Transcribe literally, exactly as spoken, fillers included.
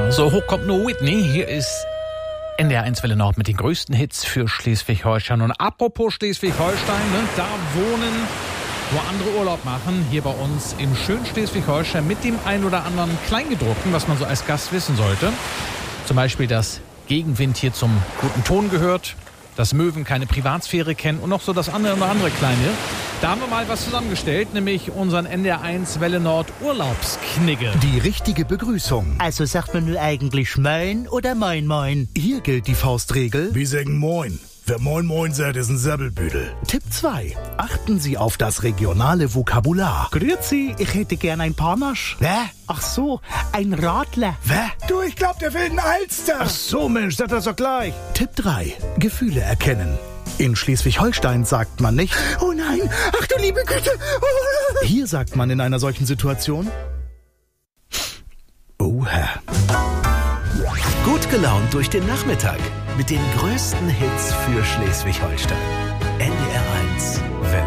Ja, so hoch kommt nur Whitney. Hier ist N D R eins Welle Nord mit den größten Hits für Schleswig-Holstein. Und apropos Schleswig-Holstein, ne, da wohnen, wo andere Urlaub machen, hier bei uns im schönen Schleswig-Holstein mit dem ein oder anderen Kleingedruckten, was man so als Gast wissen sollte. Zum Beispiel, dass Gegenwind hier zum guten Ton gehört, dass Möwen keine Privatsphäre kennen und noch so das andere oder andere Kleine. Da haben wir mal was zusammengestellt, nämlich unseren N D R eins Welle Nord Urlaubsknigge. Die richtige Begrüßung. Also sagt man nur eigentlich Moin oder Moin Moin? Hier gilt die Faustregel. Wir sagen Moin. Wer Moin Moin sagt, ist ein Säbelbüdel. Tipp zwei. Achten Sie auf das regionale Vokabular. Grüezi, ich hätte gern ein Panasch. Hä? Ach so, ein Radler. Hä? Du, ich glaub, der will einen Alster. Ach so, Mensch, sag das doch gleich. Tipp drei. Gefühle erkennen. In Schleswig-Holstein sagt man nicht: Oh nein, ach du liebe Güte. Oh. Hier sagt man in einer solchen Situation: Oha. Gut gelaunt durch den Nachmittag mit den größten Hits für Schleswig-Holstein. N D R eins